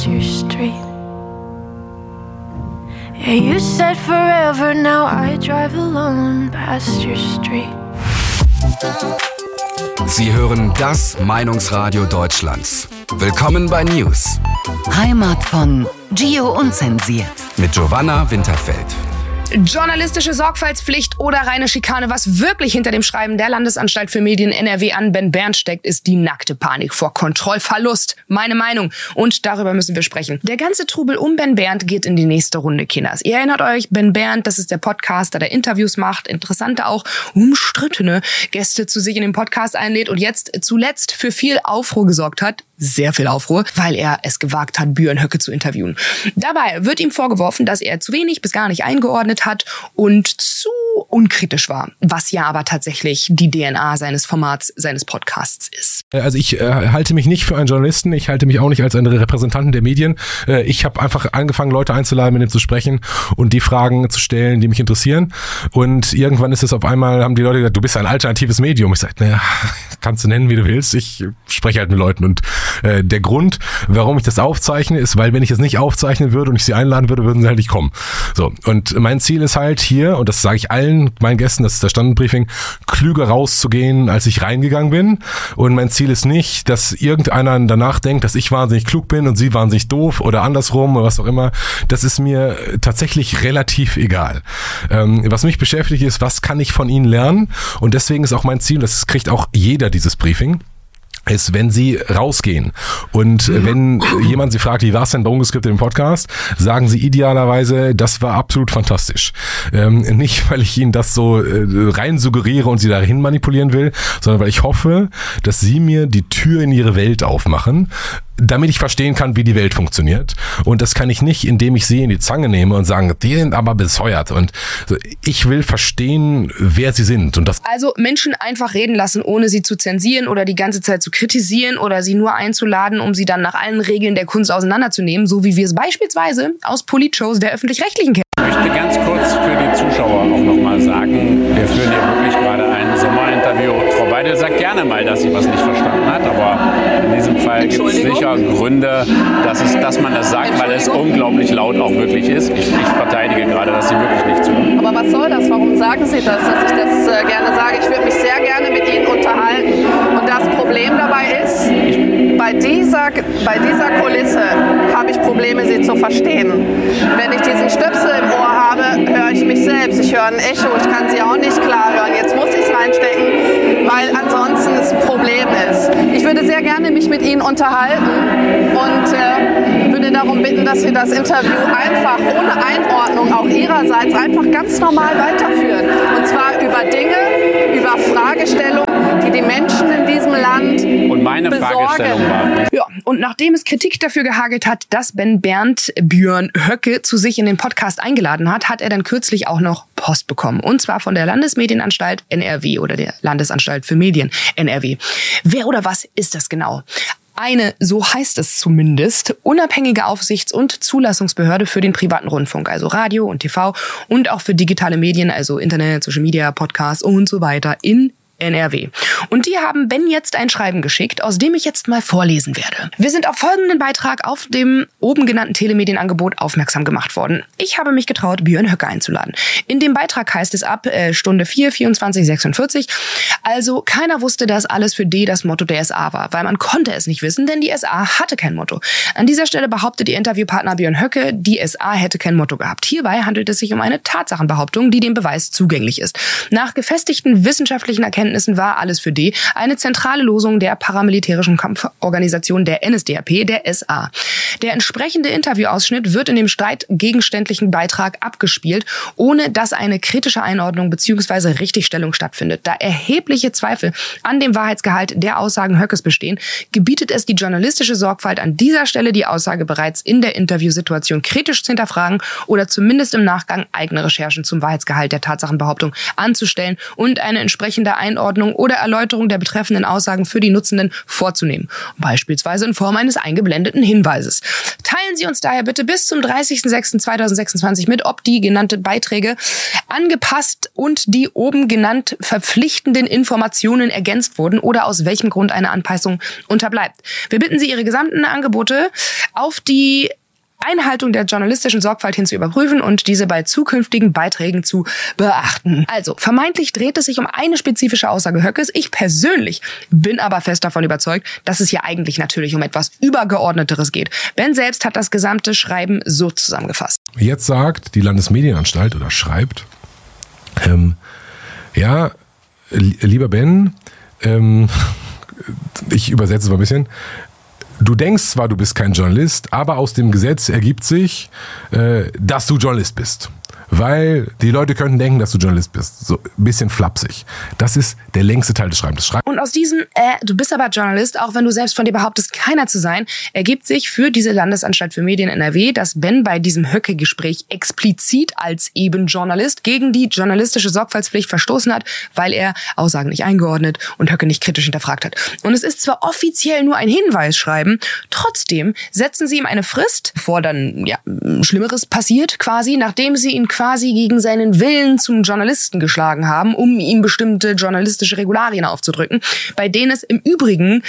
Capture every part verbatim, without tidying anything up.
your street. Yeah, you said forever, now I drive alone past your street. Sie hören das Meinungsradio Deutschlands. Willkommen bei News. Heimat von Gio Unzensiert. Mit Giovanna Winterfeld. Journalistische Sorgfaltspflicht oder reine Schikane, was wirklich hinter dem Schreiben der Landesanstalt für Medien N R W an Ben Berndt steckt, ist die nackte Panik vor Kontrollverlust. Meine Meinung. Und darüber müssen wir sprechen. Der ganze Trubel um Ben Berndt geht in die nächste Runde, Kinders. Ihr erinnert euch, Ben Berndt, das ist der Podcaster, der Interviews macht, interessante, auch umstrittene Gäste zu sich in den Podcast einlädt und jetzt zuletzt für viel Aufruhr gesorgt hat. Sehr viel Aufruhr, weil er es gewagt hat, Björn Höcke zu interviewen. Dabei wird ihm vorgeworfen, dass er zu wenig bis gar nicht eingeordnet hat und zu unkritisch war, was ja aber tatsächlich die D N A seines Formats, seines Podcasts ist. Also ich äh, halte mich nicht für einen Journalisten, ich halte mich auch nicht als einen Repräsentanten der Medien. Äh, ich habe einfach angefangen, Leute einzuladen, mit denen zu sprechen und die Fragen zu stellen, die mich interessieren. Und irgendwann ist es auf einmal, haben die Leute gesagt, du bist ein alternatives Medium. Ich sage, naja, kannst du nennen, wie du willst. Ich spreche halt mit Leuten und äh, der Grund, warum ich das aufzeichne, ist, weil wenn ich es nicht aufzeichnen würde und ich sie einladen würde, würden sie halt nicht kommen. So, und mein Ziel ist halt hier, und das sage ich allen meinen Gästen, das ist das Standardbriefing, klüger rauszugehen, als ich reingegangen bin. Und mein Ziel ist nicht, dass irgendeiner danach denkt, dass ich wahnsinnig klug bin und sie wahnsinnig doof oder andersrum oder was auch immer. Das ist mir tatsächlich relativ egal. Ähm, was mich beschäftigt ist, was kann ich von ihnen lernen? Und deswegen ist auch mein Ziel, das kriegt auch jeder dieses Briefing, ist, wenn sie rausgehen und wenn jemand sie fragt, wie war es denn bei Ungeskriptet im Podcast, sagen sie idealerweise, das war absolut fantastisch. Ähm, nicht, weil ich ihnen das so äh, rein suggeriere und sie dahin manipulieren will, sondern weil ich hoffe, dass sie mir die Tür in ihre Welt aufmachen, damit ich verstehen kann, wie die Welt funktioniert. Und das kann ich nicht, indem ich sie in die Zange nehme und sage, die sind aber bescheuert. Und ich will verstehen, wer sie sind. Und das also Menschen einfach reden lassen, ohne sie zu zensieren oder die ganze Zeit zu kritisieren oder sie nur einzuladen, um sie dann nach allen Regeln der Kunst auseinanderzunehmen, so wie wir es beispielsweise aus Politshows der Öffentlich-Rechtlichen kennen. Ich möchte ganz kurz für die Zuschauer auch nochmal sagen, wir führen hier wirklich gerade ein Sommerinterview. Frau Weidel sagt gerne mal, dass sie was nicht verstanden hat, aber in diesem Fall gibt es sicher Gründe, dass, es, dass man das sagt, weil es unglaublich laut auch wirklich ist. Ich, ich verteidige gerade, dass sie wirklich nicht zuhören. Aber was soll das? Warum sagen Sie das, dass ich das äh, gerne sage? Ich würde mich sehr gerne mit Ihnen unterhalten. Und das Problem dabei ist, bei dieser, bei dieser Kulisse habe ich Probleme, sie zu verstehen. Wenn ich diesen Stöpsel im Ohr habe, höre ich mich selbst. Ich höre ein Echo, ich kann sie auch nicht klar hören. Jetzt muss ich es reinstecken, weil ansonsten es ein Problem ist. Ich würde sehr gerne mich mit Ihnen unterhalten und äh, würde darum bitten, dass wir das Interview einfach ohne Einordnung auch Ihrerseits einfach ganz normal weiterführen. Und zwar über Dinge, über Fragestellungen, die die Menschen in diesem Land und meine besorgen. Fragestellung war, Ja, und nachdem es Kritik dafür gehagelt hat, dass Ben Berndt Björn Höcke zu sich in den Podcast eingeladen hat, hat er dann kürzlich auch noch Post bekommen. Und zwar von der Landesmedienanstalt N R W oder der Landesanstalt für Medien N R W. Wer oder was ist das genau? Eine, so heißt es zumindest, unabhängige Aufsichts- und Zulassungsbehörde für den privaten Rundfunk, also Radio und T V und auch für digitale Medien, also Internet, Social Media, Podcasts und so weiter in N R W. Und die haben Ben jetzt ein Schreiben geschickt, aus dem ich jetzt mal vorlesen werde. Wir sind auf folgenden Beitrag auf dem oben genannten Telemedienangebot aufmerksam gemacht worden. Ich habe mich getraut, Björn Höcke einzuladen. In dem Beitrag heißt es ab äh, Stunde vier, vierundzwanzig, sechsundvierzig. Also keiner wusste, dass alles für D das Motto der S A war, weil man konnte es nicht wissen, denn die S A hatte kein Motto. An dieser Stelle behauptet ihr Interviewpartner Björn Höcke, die S A hätte kein Motto gehabt. Hierbei handelt es sich um eine Tatsachenbehauptung, die dem Beweis zugänglich ist. Nach gefestigten wissenschaftlichen Erkenntnissen war alles für D eine zentrale Losung der paramilitärischen Kampforganisation der N S D A P, der S A. Der entsprechende Interviewausschnitt wird in dem streitgegenständlichen Beitrag abgespielt, ohne dass eine kritische Einordnung bzw. Richtigstellung stattfindet. Da erhebliche Zweifel an dem Wahrheitsgehalt der Aussagen Höckes bestehen, gebietet es die journalistische Sorgfalt an dieser Stelle, die Aussage bereits in der Interviewsituation kritisch zu hinterfragen oder zumindest im Nachgang eigene Recherchen zum Wahrheitsgehalt der Tatsachenbehauptung anzustellen und eine entsprechende Einordnung oder Erläuterung der betreffenden Aussagen für die Nutzenden vorzunehmen, beispielsweise in Form eines eingeblendeten Hinweises. Teilen Sie uns daher bitte bis zum dreißigsten sechsten zweitausendsechsundzwanzig mit, ob die genannten Beiträge angepasst und die oben genannt verpflichtenden Informationen ergänzt wurden oder aus welchem Grund eine Anpassung unterbleibt. Wir bitten Sie, Ihre gesamten Angebote auf die Einhaltung der journalistischen Sorgfalt hin zu überprüfen und diese bei zukünftigen Beiträgen zu beachten. Also, vermeintlich dreht es sich um eine spezifische Aussage Höckes. Ich persönlich bin aber fest davon überzeugt, dass es hier eigentlich natürlich um etwas Übergeordneteres geht. Ben selbst hat das gesamte Schreiben so zusammengefasst. Jetzt sagt die Landesmedienanstalt oder schreibt, ähm, ja, lieber Ben, ähm, ich übersetze es mal ein bisschen, du denkst zwar, du bist kein Journalist, aber aus dem Gesetz ergibt sich, äh, dass du Journalist bist. Weil die Leute könnten denken, dass du Journalist bist. So ein bisschen flapsig. Das ist der längste Teil des Schreibens. Schreib- Und aus diesem, äh, du bist aber Journalist, auch wenn du selbst von dir behauptest, keiner zu sein, ergibt sich für diese Landesanstalt für Medien N R W, dass Ben bei diesem Höcke-Gespräch explizit als eben Journalist gegen die journalistische Sorgfaltspflicht verstoßen hat, weil er Aussagen nicht eingeordnet und Höcke nicht kritisch hinterfragt hat. Und es ist zwar offiziell nur ein Hinweisschreiben, trotzdem setzen sie ihm eine Frist, bevor dann ja Schlimmeres passiert quasi, nachdem sie ihn quasi gegen seinen Willen zum Journalisten geschlagen haben, um ihm bestimmte journalistische Regularien aufzudrücken, bei denen es im Übrigen,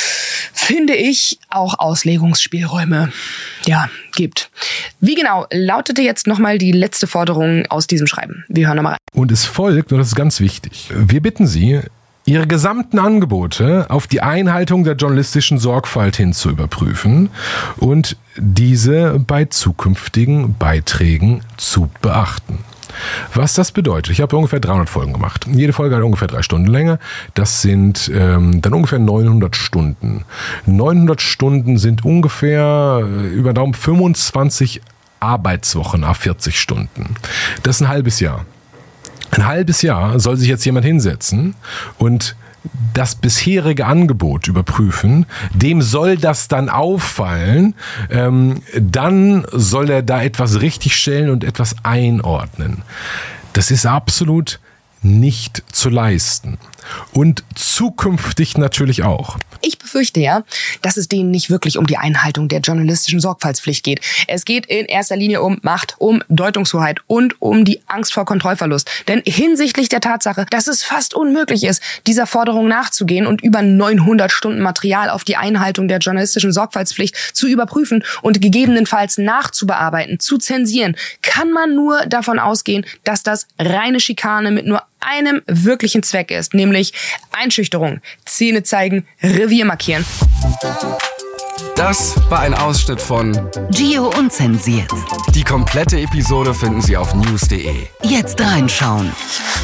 finde ich, auch Auslegungsspielräume ja, gibt. Wie genau lautete jetzt nochmal die letzte Forderung aus diesem Schreiben? Wir hören nochmal rein. Und es folgt, und das ist ganz wichtig, wir bitten Sie, Ihre gesamten Angebote auf die Einhaltung der journalistischen Sorgfalt hin zu überprüfen und diese bei zukünftigen Beiträgen zu beachten. Was das bedeutet, ich habe ungefähr dreihundert Folgen gemacht. Jede Folge hat ungefähr drei Stunden Länge. Das sind ähm, dann ungefähr neunhundert Stunden. neunhundert Stunden sind ungefähr äh, über Daumen fünfundzwanzig Arbeitswochen à vierzig Stunden. Das ist ein halbes Jahr. Ein halbes Jahr soll sich jetzt jemand hinsetzen und das bisherige Angebot überprüfen. Dem soll das dann auffallen. Ähm, dann soll er da etwas richtigstellen und etwas einordnen. Das ist absolut nicht zu leisten. Und zukünftig natürlich auch. Ich befürchte ja, dass es denen nicht wirklich um die Einhaltung der journalistischen Sorgfaltspflicht geht. Es geht in erster Linie um Macht, um Deutungshoheit und um die Angst vor Kontrollverlust. Denn hinsichtlich der Tatsache, dass es fast unmöglich ist, dieser Forderung nachzugehen und über neunhundert Stunden Material auf die Einhaltung der journalistischen Sorgfaltspflicht zu überprüfen und gegebenenfalls nachzubearbeiten, zu zensieren, kann man nur davon ausgehen, dass das reine Schikane mit nur einem wirklichen Zweck ist, nämlich Einschüchterung, Zähne zeigen, Revier markieren. Das war ein Ausschnitt von Gio Unzensiert. Die komplette Episode finden Sie auf news punkt de. Jetzt reinschauen.